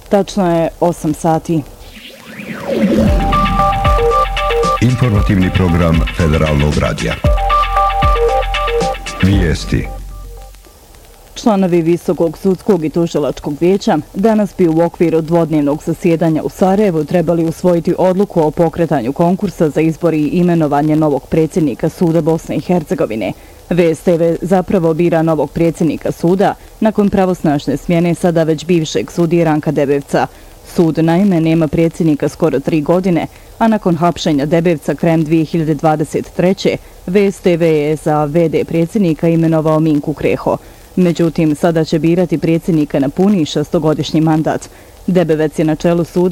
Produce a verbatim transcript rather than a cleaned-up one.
Tačno je osam sati. Informativni program Federalnog radija. Vijesti. Članovi Visokog sudskog i tužilačkog vijeća danas bi u okviru dvodnevnog zasjedanja u Sarajevu trebali usvojiti odluku o pokretanju konkursa za izbor i imenovanje novog predsjednika suda Bosne i Hercegovine. V S T V zapravo bira novog predsjednika suda nakon pravosnažne smjene sada već bivšeg sudije Ranka Debevca. Sud naime nema predsjednika skoro tri godine, a nakon hapšenja Debevca krajem dvije hiljade dvadeset treće. V S T V je za V D predsjednika imenovao Minku Kreho. Međutim, sada će birati predsjednika na puni šestogodišnji mandat. Debevec je na čelu suda